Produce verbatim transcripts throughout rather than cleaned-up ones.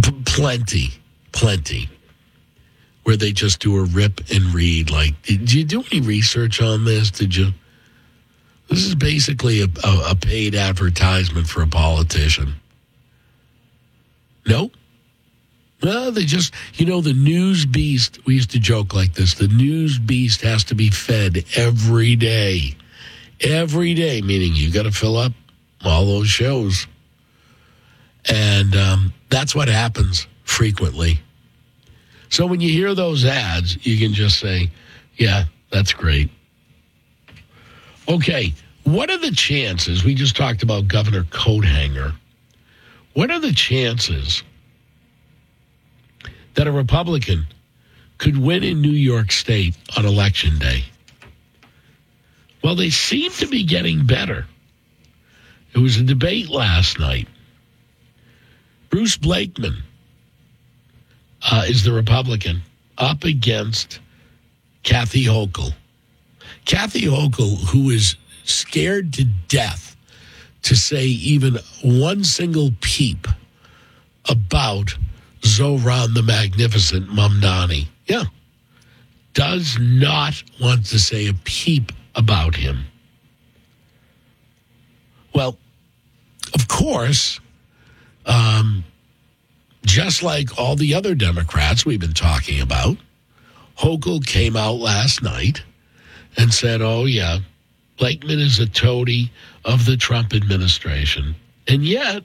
P- plenty, plenty. Where they just do a rip and read. Like, did you do any research on this? Did you? This is basically a, a, a paid advertisement for a politician. Nope. Well, they just, you know, the news beast, we used to joke like this, the news beast has to be fed every day. Every day, meaning you got to fill up all those shows. And um, that's what happens frequently. So when you hear those ads, you can just say, yeah, that's great. Okay, what are the chances? We just talked about Governor Coathanger. What are the chances that a Republican could win in New York State on Election Day? Well, they seem to be getting better. It was a debate last night. Bruce Blakeman uh, is the Republican up against Kathy Hochul. Kathy Hochul, who is scared to death to say even one single peep about Zohran the Magnificent Mamdani. Yeah. Does not want to say a peep about him. Well, of course, um, just like all the other Democrats we've been talking about, Hochul came out last night and said, oh, yeah, Blakeman is a toady of the Trump administration. And yet,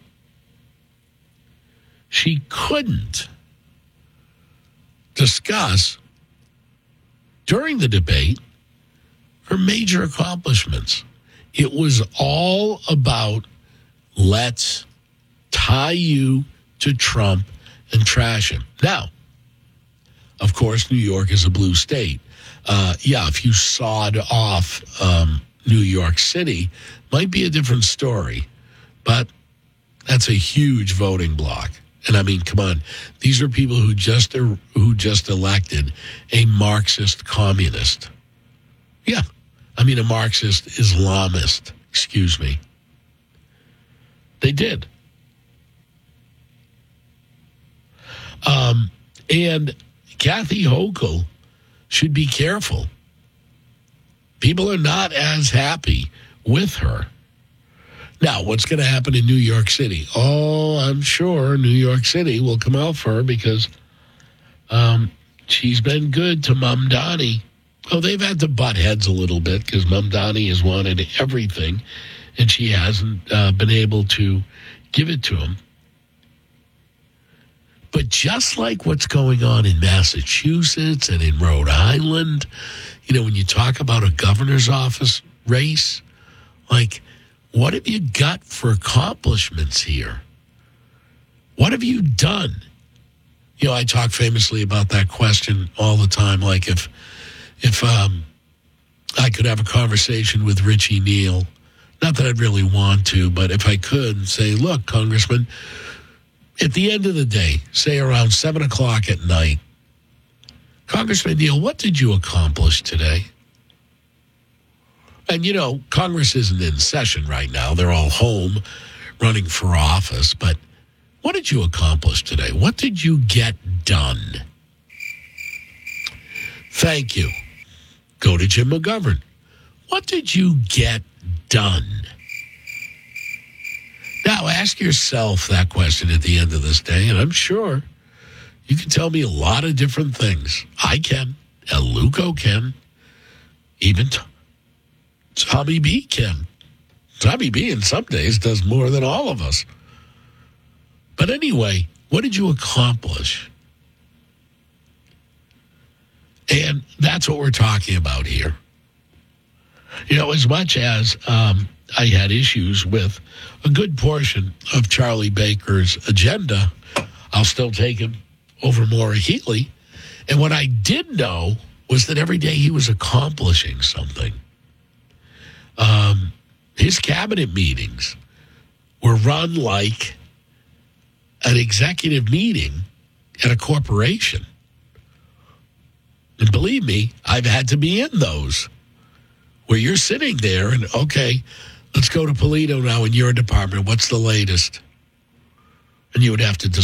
she couldn't discuss during the debate her major accomplishments. It was all about let's tie you to Trump and trash him. Now, of course, New York is a blue state. Uh, yeah, if you sawed off um, New York City, might be a different story. But that's a huge voting bloc. And I mean, come on, these are people who just er, who just elected a Marxist communist. Yeah, I mean a Marxist Islamist, excuse me. They did. Um, and Kathy Hochul should be careful. People are not as happy with her. Now, what's going to happen in New York City? Oh, I'm sure New York City will come out for her because um, she's been good to Mamdani. Oh, they've had to butt heads a little bit because Mamdani has wanted everything, and she hasn't uh, been able to give it to him. But just like what's going on in Massachusetts and in Rhode Island, you know, when you talk about a governor's office race, like, what have you got for accomplishments here? What have you done? You know, I talk famously about that question all the time, like if if um, I could have a conversation with Richie Neal, not that I'd really want to, but if I could, say, look, Congressman, at the end of the day, say around seven o'clock at night, Congressman Neal, what did you accomplish today? And, you know, Congress isn't in session right now. They're all home running for office. But what did you accomplish today? What did you get done? Thank you. Go to Jim McGovern. What did you get done? Now, ask yourself that question at the end of this day, and I'm sure you can tell me a lot of different things. I can. El Luco can. Even t- Tommy B can. Tommy B in some days does more than all of us. But anyway, what did you accomplish? And that's what we're talking about here. You know, as much as um, I had issues with a good portion of Charlie Baker's agenda, I'll still take him over Maura Healey. And what I did know was that every day he was accomplishing something. Um, his cabinet meetings were run like an executive meeting at a corporation. And believe me, I've had to be in those where you're sitting there and, okay, let's go to Polito now in your department. What's the latest? And you would have to